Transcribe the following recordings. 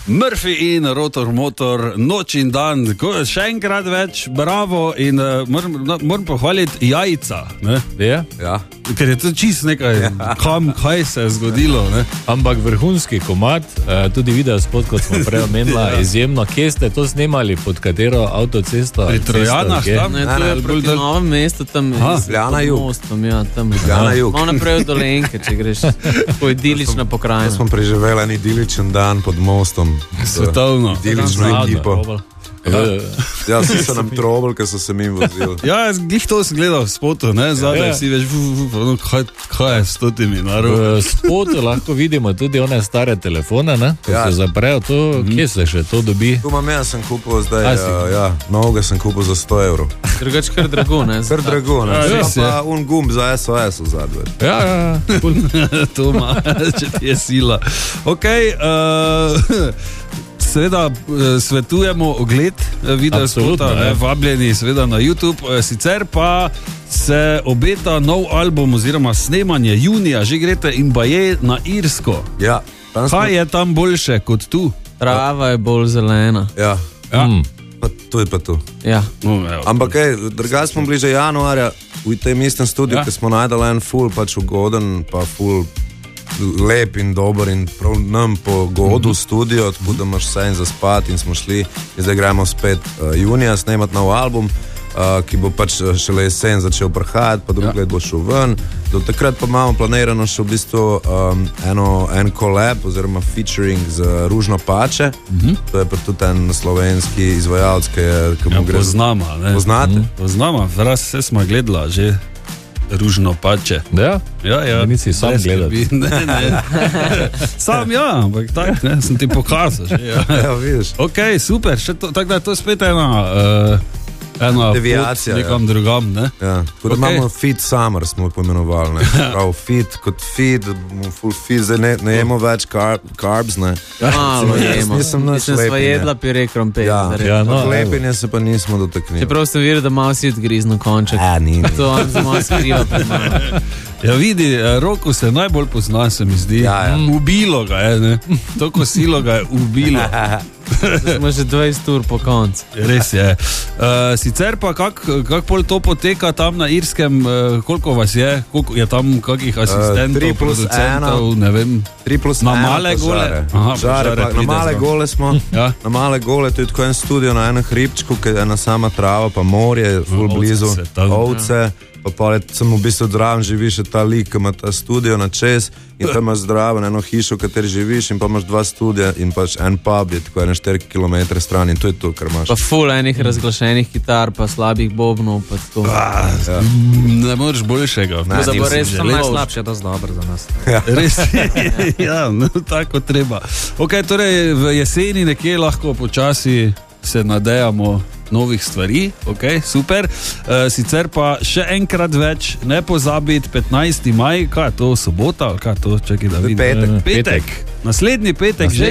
Murphy in Rotor Motor, noč in dan, še enkrat več, bravo in moram pohvaliti jajca, ne? Ja. Ker je to čisto nekaj, kaj se je zgodilo, ne? Ampak vrhunski komad, tudi video spot, kot smo prej omenila, izjemno. Kje ste to snemali, pod katero avtocesto? Pri Trojanah tam? Ne, to je proti Novem mestu, tam Ljubljana jug. mostom, ja, tam. Ljubljana jug. Malo naprej od Dolenke, če greš, po idilična pokrajina. Smo preživeli en idiličen dan pod mostom. Svetovno. Idilično ekipo. Ja, vsi so nam trobili, ker so se mi vozili. Ja, glih to sem gledal v spotu, ne, zadaj si veš, kaj je s totimi narobe. V spotu lahko vidimo tudi one stare telefone, ne, ko Ja. se zaprejo, to, kje se še to dobi? Tu imam jaz, sem kupil zdaj, novega sem kupil za 100 evrov. Drugač kar drago, ne? Kar drago, ne? res je. Pa un gumb za SOS v zadnje. Ja. To ima, če ti je sila. Ok, seveda svetujemo ogled video spota, vabljeni seveda na YouTube, sicer pa se obeta nov album oziroma snemanje junija, že greste in baje na Irsko. Ja. Kaj je tam boljše kot tu? Trava je bolj zelena. Ja. Pa tu je pa tu. Ja. Ampak drugače smo bili že januarja v tem istem studiu, ker smo najdali en ful pač ugoden, pa ful lep in dober in prav nam po godu studio, tako da imaš vse in za spat in smo šli in zdaj gremo spet junija snemati nov album, ki bo pač šele jesen začel prihajati, pa drugi let bo šel ven. Do takrat pa imamo planirano še v bistvu en collab oziroma featuring z Ružno Pače. To je pa tudi en slovenski izvajalec, ki mu gre. Poznamo, ne? Poznate? Poznamo, raz vse smo gledala že. Ružno Pače. Ja? Ja. Nisi sam gledati. Ne. Sam ampak tak, ne, sem ti pokazal že. Ja, vidiš. Ok, super, tako da je to spet ena deviacija, nekam drugam, ne? Ja, tako da imamo Fit Summer, smo poimenovali, ne? Prav fit kot fit, full fit, zdaj ne jemo več carbs, ne? Malo jemo. Mislim, sva jedla pire krompir. Lepenja se pa nismo dotaknili. Čeprav sem videl, da malo sit grizno konček. Ni. To on se malo skriva pred mano. Ja, vidi, Roku se najbolj pozna, se mi zdi. Ja. Ubilo ga je, ne? To kosilo ga je ubilo. Smo že 20 ur po koncu. Res je. Sicer pa kak pol to poteka tam na Irskem, koliko vas je? Koliko je tam kakih asistentov, producentov, ne vem. 3+1 na male gole. Na male gole smo. Ja. Na male gole, to je tako en studio na enem hribčku, ki je ena sama trava, pa morje, ful blizu, ovce. Pa sem v bistvu zdraven, živiš ta lik, ki ima ta studio na čez in tam imaš zdraven eno hišo, v kateri živiš in pa imaš 2 studija in pač en pub je tako 4 km stran in to je to, kar imaš. Pa ful enih razglašenih kitar, pa slabih bobnov, pa tako. Ja. Ne moreš boljšega. Da bo res tam najslabše, da zdober za nas. Res je, ja, no, tako treba. Ok, torej v jeseni nekje lahko počasi se nadejamo novih stvari, ok, super. Sicer pa še enkrat več, ne pozabiti 15. maj, kaj je to, sobota, ali kaj je to, čekaj da vidim. Petek. Naslednji petek že.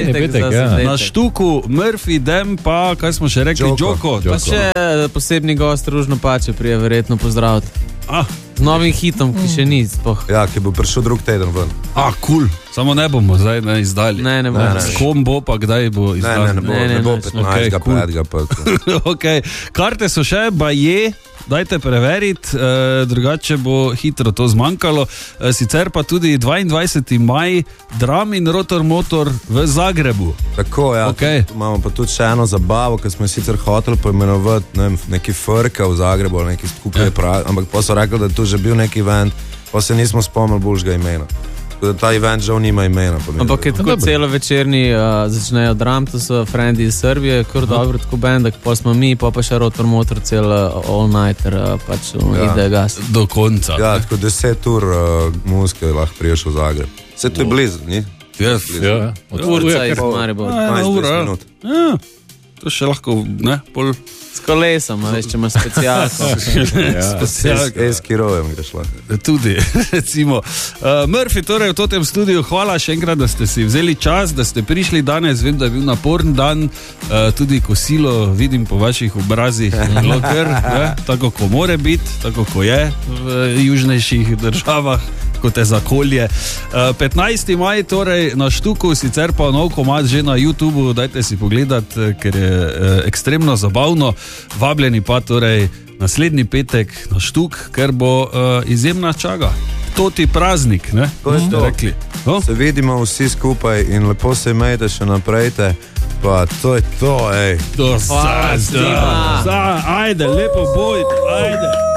Na štuku Murphy, Dem pa, kaj smo še rekli, Džoko. Pa še posebni gost Ružno Pače prije verjetno pozdraviti. Z novim hitom, ki še ni spoh. Ja, ki bo prišel drug teden ven. Cool. Samo ne bomo zdaj izdali. Ne bomo. S kom bo, pa kdaj bo izdali. Ne bo 15. pa. Ok, karte so še, baje, dajte preveriti, drugače bo hitro to zmanjkalo. Sicer pa tudi 22. maj, Drum in Rotor Motor v Zagrebu. Tako, ja. Okay. Imamo pa tudi še eno zabavo, ki smo sicer hoteli poimenovati neki frka v Zagrebu, neki skupaj ampak pa so rekli, da je tu že bil neki event, pa se nismo spomnili boljšega imena. Ta event žal nima imena. Ampak je tako celo večerni začnejo Drum, to so frendi iz Srbije, kar dobro, tako bendak, pa smo mi, pa še Rotor Motor cel all-nighter, pač ide gas. Do konca. Ja, tako 10 ur muzike lahko priješ v Zagreb. Vse to je blizu, ni? Yes. Ja. Urca iz Maribor. 15 minut. Ja. To še lahko, ne, pol... S kolesom, veš, če imaš specialko. S kirojem greš lahko. Tudi, recimo. Murphy, torej v totem studiu, hvala še enkrat, da ste si vzeli čas, da ste prišli danes, vem, da je bil naporen dan, tudi kosilo, vidim po vaših obrazih, loker, tako ko more biti, tako ko je v južnejših državah. lahko te zakolje. 15. maj, torej na Štuku, sicer pa nov komad že na YouTubu, dajte si pogledati, ker je ekstremno zabavno. Vabljeni pa torej naslednji petek na Štuk, ker bo izjemna čaga. Toti praznik, ne? To je to. Rekli. No? Se vidimo vsi skupaj in lepo se imejte še naprej. Pa to je to, ej. Ajde, lepo boj, ajde.